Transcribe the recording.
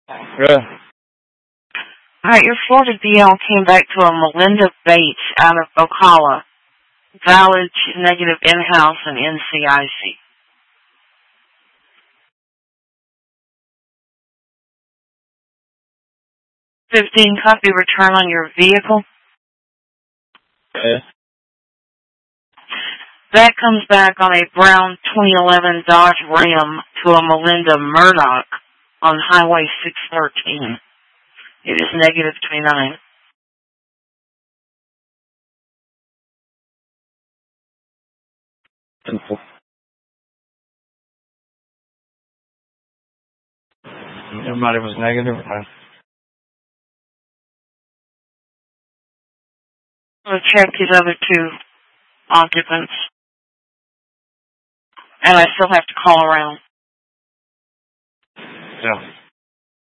Yeah. Alright, your Florida DL came back to a Melinda Bates out of Ocala. Valid, negative in-house, and NCIC. 15 copy return on your vehicle. Okay. That comes back on a brown 2011 Dodge Ram to a Melinda Murdoch on Highway 613. It is negative 29. Everybody was negative. I'm going to check his other two occupants. And I still have to call around. Yeah.